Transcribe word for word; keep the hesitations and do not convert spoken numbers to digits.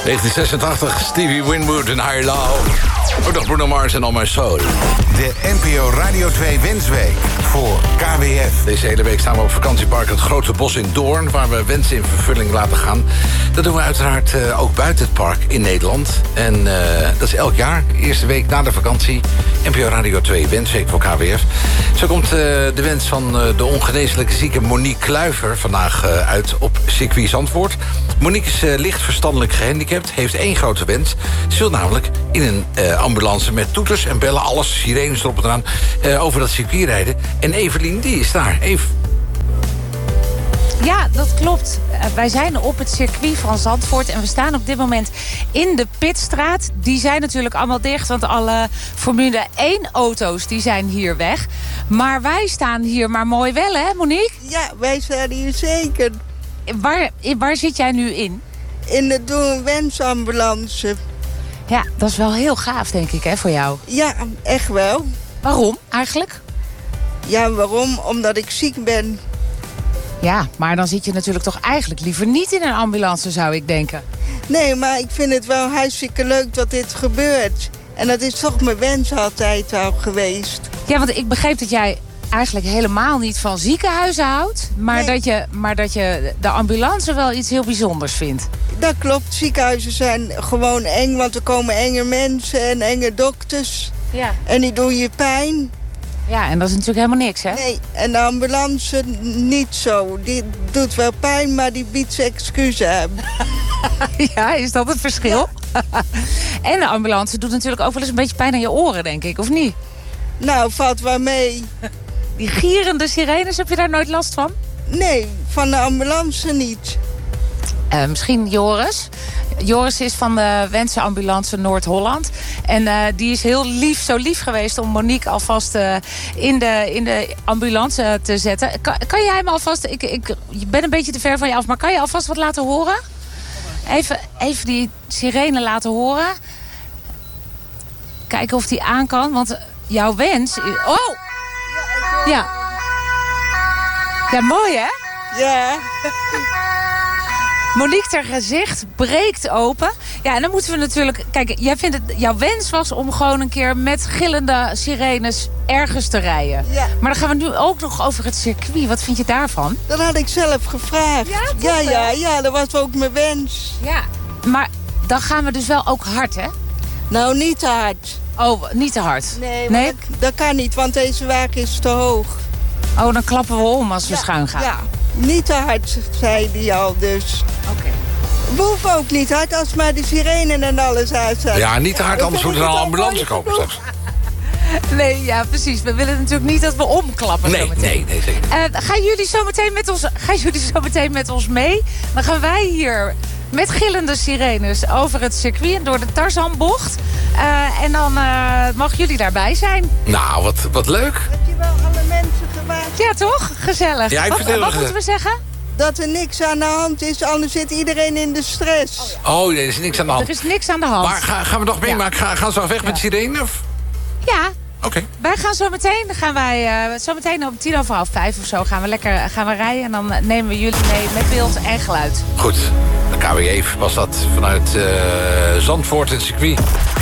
negentien zesentachtig, Stevie Winwood en Higher Love. Ook nog Bruno Mars en All My Soul. De N P O Radio twee Wensweek voor K W F. Deze hele week staan we op vakantiepark Het Grote Bos in Doorn, waar we wensen in vervulling laten gaan. Dat doen we uiteraard uh, ook buiten het park in Nederland. En uh, dat is elk jaar, eerste week na de vakantie. N P O Radio twee Wensweek voor K W F. Zo komt uh, de wens van uh, de ongeneeslijke zieke Monique Kluiver vandaag uh, uit op circuit Zandvoort. Monique is uh, licht verstandelijk gehandicapt, heeft één grote wens. Ze wil namelijk in een uh, ambulance met toeters en bellen, alles, sirenes erop en eraan, uh, over dat circuit rijden. En Evelien, die is daar. Eve. Ja, dat klopt. Uh, wij zijn op het circuit van Zandvoort en we staan op dit moment in de Pitstraat. Die zijn natuurlijk allemaal dicht, want alle Formule één auto's die zijn hier weg. Maar wij staan hier maar mooi wel, hè Monique? Ja, wij staan hier zeker. Waar, waar zit jij nu in? In de Doe een Wensambulance. Ja, dat is wel heel gaaf, denk ik, hè, voor jou. Ja, echt wel. Waarom, eigenlijk? Ja, waarom? Omdat ik ziek ben. Ja, maar dan zit je natuurlijk toch eigenlijk liever niet in een ambulance, zou ik denken. Nee, maar ik vind het wel hartstikke leuk dat dit gebeurt. En dat is toch mijn wens altijd al geweest. Ja, want ik begreep dat jij eigenlijk helemaal niet van ziekenhuizen houdt. Maar, Nee. dat je, maar dat je de ambulance wel iets heel bijzonders vindt. Dat klopt, ziekenhuizen zijn gewoon eng, want er komen enge mensen en enge dokters. Ja. En die doen je pijn. Ja, en dat is natuurlijk helemaal niks, hè? Nee, en de ambulance niet zo. Die doet wel pijn, maar die biedt ze excuus aan. Ja, is dat het verschil? Ja. En de ambulance doet natuurlijk ook wel eens een beetje pijn aan je oren, denk ik, of niet? Nou, valt wel mee. Die gierende sirenes, heb je daar nooit last van? Nee, van de ambulance niet. Uh, misschien Joris. Joris is van de Wensenambulance Noord-Holland. En uh, die is heel lief, zo lief geweest om Monique alvast uh, in, de, in de ambulance te zetten. Kan, kan jij hem alvast... Ik, ik ben een beetje te ver van je af, maar kan je alvast wat laten horen? Even, even die sirene laten horen. Kijken of die aan kan, want jouw wens... Oh! Ja. Ja, mooi hè? Ja. Monique, haar gezicht breekt open. Ja, en dan moeten we natuurlijk... Kijk, jij vindt het, jouw wens was om gewoon een keer met gillende sirenes ergens te rijden. Ja. Maar dan gaan we nu ook nog over het circuit. Wat vind je daarvan? Dat had ik zelf gevraagd. Ja, toch ja, ja, wel? ja, dat was ook mijn wens. Ja. Maar dan gaan we dus wel ook hard, hè? Nou, niet te hard. Oh, niet te hard. Nee, nee? Dat, dat kan niet, want deze wagen is te hoog. Oh, dan klappen we om als we Ja, schuin gaan. Ja, niet te hard, zei die al dus. Oké. Okay. We hoeven ook niet hard, als maar de sirene en alles uitzet. Ja, niet te hard, anders Dan moet er vind een ik het al ambulance mooi komen genoeg. straks. Nee, ja, precies. We willen natuurlijk niet dat we omklappen. Nee, zometeen. nee, nee, zeker. Uh, gaan jullie zo meteen met ons, gaan jullie zo meteen met ons mee? Dan gaan wij hier met gillende sirenes over het circuit en door de Tarzanbocht. Uh, en dan uh, mogen jullie daarbij zijn. Nou, wat, wat leuk. Heb je wel alle mensen gewaarschuwd? Ja, toch? Gezellig. Ja, ik wat vind het heel wat moeten we zeggen? Dat er niks aan de hand is, anders zit iedereen in de stress. Oh, nee, er is niks aan de hand. Er is niks aan de hand. Maar ga, gaan we nog meemaken? Ga, gaan ze al weg met Ja. sirene? Of? Ja, Oké. Okay. wij gaan zo meteen, dan gaan wij, uh, zo meteen om tien over half vijf of zo gaan we lekker gaan we rijden. En dan nemen we jullie mee met beeld en geluid. Goed. De K W F was dat vanuit uh, Zandvoort, het circuit.